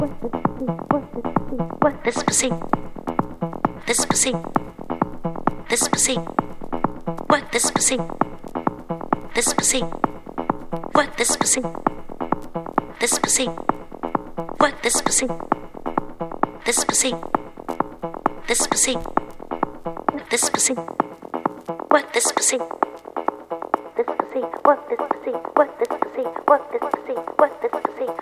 this pussy, this pussy, this pussy, work this pussy, this pussy, work this pussy, this pussy, work this pussy, this pussy, this pussy, this pussy, work this pussy, this pussy, work this pussy, work this pussy, work this pussy, work this pussy,